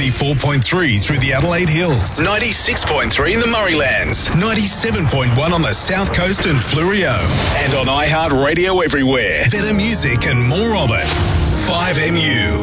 94.3 through the Adelaide Hills, 96.3 in the Murraylands, 97.1 on the South Coast and Fleurieu, and on iHeartRadio everywhere. Better music and more of it. 5MU.